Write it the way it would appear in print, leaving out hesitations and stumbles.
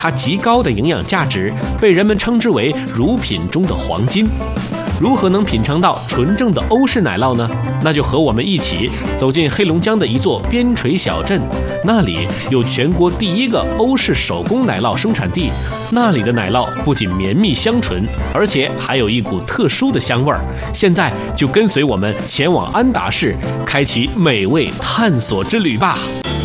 它极高的营养价值被人们称之为乳品中的黄金。如何能品尝到纯正的欧式奶酪呢？那就和我们一起走进黑龙江的一座边陲小镇，那里有全国第一个欧式手工奶酪生产地。那里的奶酪不仅绵密香醇，而且还有一股特殊的香味儿。现在就跟随我们前往安达市，开启美味探索之旅吧。